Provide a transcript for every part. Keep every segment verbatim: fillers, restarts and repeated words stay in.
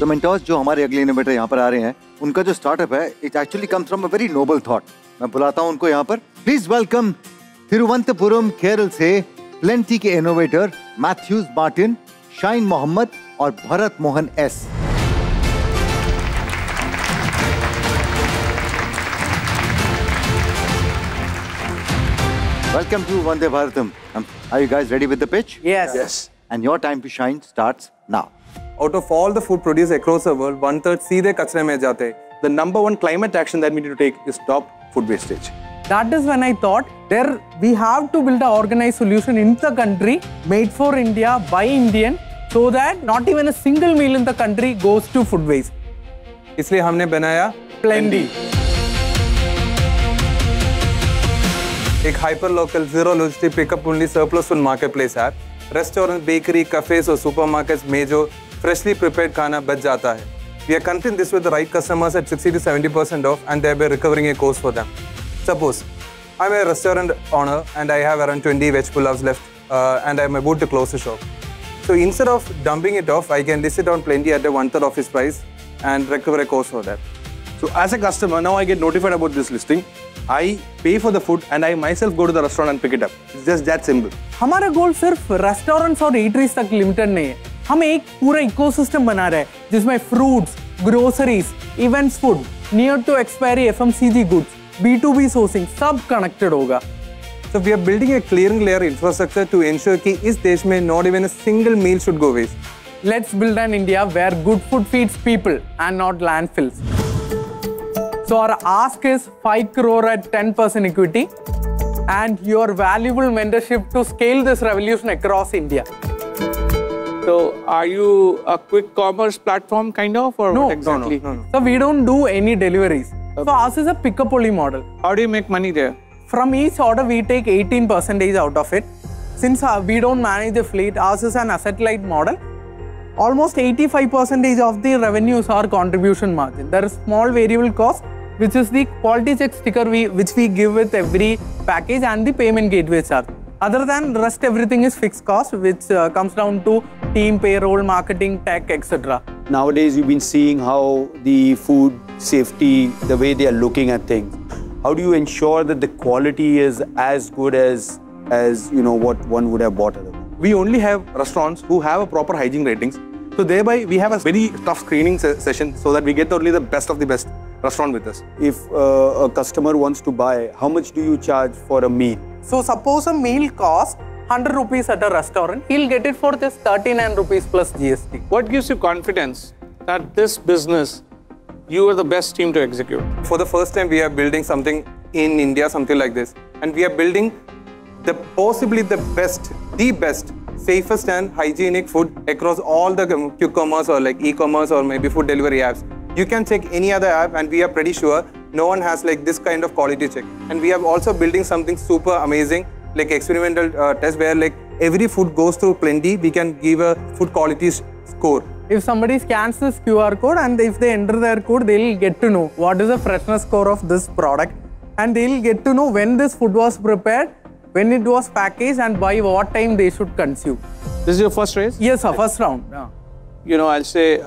तो मेंटोस जो हमारे अगले इनोवेटर यहाँ पर आ रहे हैं, उनका जो स्टार्टअप है, it actually comes from a very noble thought. मैं बुलाता हूँ उनको यहाँ पर। प्लीज वेलकम तिरुवनंतपुरम केरल से प्लेंटी के innovator Mathews Martin, shine Mohammad और Bharat Mohan S. Welcome to Vande Bharatam. Um, are you guys ready with the pitch? Yes. Yes. And your time to shine starts now. Out of all the food produced across the world, one third सीधे कचरे में जाते हैं. The number one climate action that we need to take is stop food wastage. That is when I thought there we have to build an organized solution in the country, made for India by Indian, so that not even a single meal in the country goes to food waste. इसलिए हमने बनाया Plenty. एक hyper local zero logistic pickup only surplus food marketplace app. Restaurant, bakery, cafes और supermarkets में जो freshly prepared खाना बच जाता है. We are connecting this with the right customers at sixty to seventy percent off, and thereby recovering a cost for them. Suppose I'm a restaurant owner and I have around twenty veg pulavs left, uh, and I'm about to close the shop. So instead of dumping it off, I can list it on Plenty at a one third of its price and recover a cost for that. So as a customer, now I get notified about this listing. I pay for the food and I myself go to the restaurant and pick it up. It's just that simple. हमारा गोल सिर्फ restaurants और eateries तक limited नहीं है। हम एक पूरा ecosystem बना रहे हैं जिसमें fruits, groceries, events food, near to expiry FMCG goods, B to be sourcing सब कनेक्टेड होगा। So we are building a clearing layer infrastructure to ensure कि इस देश में not even a single meal should go waste. Let's build an India where good food feeds people and not landfills. So our ask is five crore at ten percent equity and your valuable mentorship to scale this revolution across India. So are you a quick commerce platform kind of or No, what exactly? No, no, no. So we don't do any deliveries. So ours is a pick-up only model. How do you make money there? From each order we take eighteen percent out of it. Since uh, we don't manage the fleet, ours is an asset-light model. Almost eighty-five percent of the revenues are contribution margin. There is small variable cost, which is the quality check sticker we, which we give with every package, and the payment gateway charge. Other than rest, everything is fixed cost, which uh, comes down to team, payroll, marketing, tech, et cetera. Nowadays, you've been seeing how the food safety, the way they are looking at things. How do you ensure that the quality is as good as, as you know, what one would have bought otherwise? We only have restaurants who have a proper hygiene ratings. So thereby we have a very tough screening se session so that we get only the best of the best restaurant with us. If uh, a customer wants to buy, how much do you charge for a meal? So suppose a meal costs one hundred rupees at a restaurant, he'll get it for just thirty-nine rupees plus G S T. What gives you confidence that this business, you are the best team to execute? For the first time, we are building something in India, something like this. And we are building the possibly the best, the best, safest and hygienic food across all the quick commerce or like e-commerce or maybe food delivery apps. You can check any other app and we are pretty sure no one has like this kind of quality check. And we are also building something super amazing, like experimental uh, test where like every food goes through Plenty, we can give a food quality score. If somebody scans this Q R code and if they enter their code, they'll get to know what is the freshness score of this product, and they'll get to know when this food was prepared, when it was packaged, and by what time they should consume. This is your first race? Yes, sir, first round. Yeah. You know, I'll say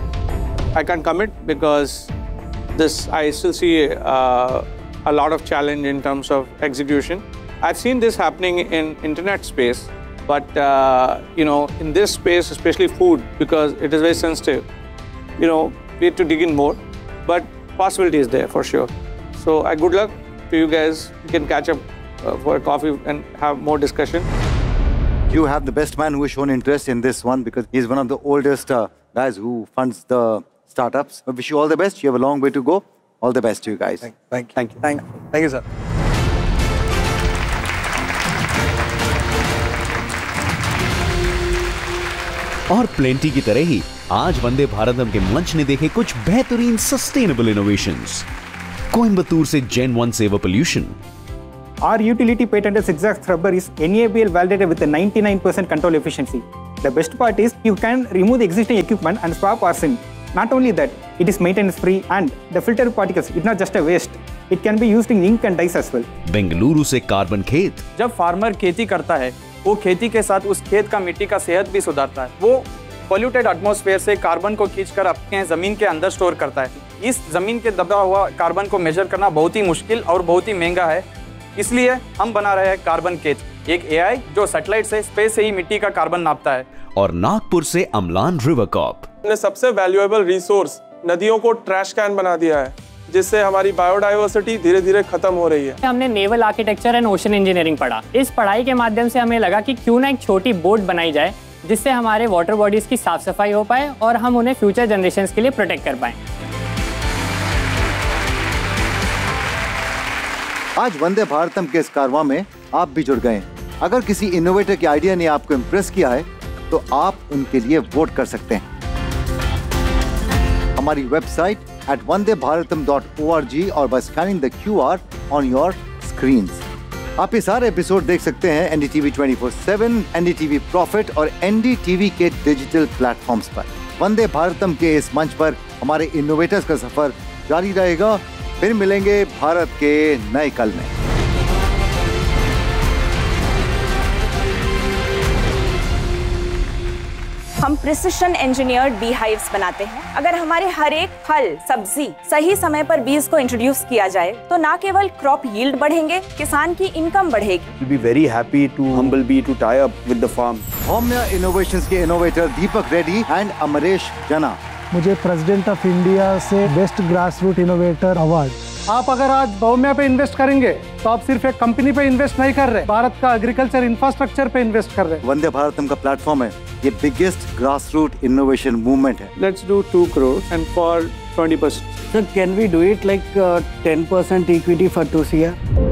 I can't commit because this, I still see uh, a lot of challenge in terms of execution. I've seen this happening in internet space, but uh, you know, in this space, especially food, because it is very sensitive, you know, we have to dig in more, but possibility is there for sure. So uh, good luck to you guys. You can catch up uh, for a coffee and have more discussion. You have the best man who has shown interest in this one because he's one of the oldest uh, guys who funds the startups. I wish you all the best. You have a long way to go. All the best to you guys. Thank, thank you. Thank you. Thank you. Thank you, sir. और plenty की तरह ही आज वंदे भारतम के मंच ने देखे कुछ बेहतरीन सस्टेनेबल इनोवेशंस। कोयंबटूर से gen one saver pollution. Our utility patented zigzag scrubber is N A B L validated with a ninety-nine percent control efficiency. The best part is you can remove the existing equipment and swap arsen. Not only that, it is maintenance free and the filtered particles is not just a waste. It can be used in ink and dyes as well. Bengaluru से carbon खेत। जब farmer खेती करता है, वो खेती के साथ उस खेत का मिट्टी का सेहत भी सुधारता है। वो पोल्यूटेड एटमॉस्फेयर से कार्बन को खींचकर अपने ज़मीन के अंदर स्टोर करता है। इस ज़मीन के दबा हुआ कार्बन को मेजर करना बहुत ही मुश्किल और बहुत ही महंगा है, इसलिए हम बना रहे हैं कार्बन केज, एक एआई जो सैटेलाइट से स्पेस से ही मिट्टी का कार्बन नापता है। और नागपुर से अमलान रिवर कॉप हमने सबसे वैल्यूएबल रिसोर्स नदियों को ट्रैश कैन बना दिया है, जिससे हमारी बायोडाइवर्सिटी धीरे धीरे खत्म हो रही है। हमने naval architecture and ocean engineering पढ़ा। इस पढ़ाई के माध्यम से हमें लगा कि क्यों ना एक छोटी बोट बनाई जाए जिससे हमारे वाटर बॉडीज की साफ सफाई हो पाए और हम उन्हें फ्यूचर जनरेशंस के लिए प्रोटेक्ट कर पाएं। आज वंदे भारतम के इस कारवां में आप भी जुड़ गए। अगर किसी इनोवेटर के आइडिया ने आपको इम्प्रेस किया है तो आप उनके लिए वोट कर सकते हैं। हमारी वेबसाइट एट वंदे Bharatam dot O R G और bye scanning the Q R on your screens. आप ये सारे एपिसोड देख सकते हैं NDTV twenty four seven, NDTV profit और एनडीटीवी के डिजिटल प्लेटफॉर्म्स पर। वंदे भारतम के इस मंच पर हमारे इनोवेटर्स का सफर जारी रहेगा। फिर मिलेंगे भारत के नए कल में। हम प्रिसिशन इंजीनियर्ड बी हाइव्स बनाते हैं। अगर हमारे हर एक फल सब्जी सही समय पर बीज को इंट्रोड्यूस किया जाए तो न केवल क्रॉप यील्ड बढ़ेंगे, किसान की इनकम बढ़ेगी। We'll be very happy to humble bee to tie up with the farm. भौम्या innovations के innovator Deepak Reddy and Amresh जना। मुझे प्रेसिडेंट ऑफ इंडिया से best grass root innovator award. आप अगर आज भौम्या पे इन्वेस्ट करेंगे तो आप सिर्फ एक कंपनी पे इन्वेस्ट नहीं कर रहे, भारत का एग्रीकल्चर इंफ्रास्ट्रक्चर पे इन्वेस्ट कर रहे हैं। वंदे भारतम का प्लेटफॉर्म है, ये biggest grass root innovation movement है। Let's do two crores and for twenty percent. Sir, can we do it like uh, ten percent equity for two C R?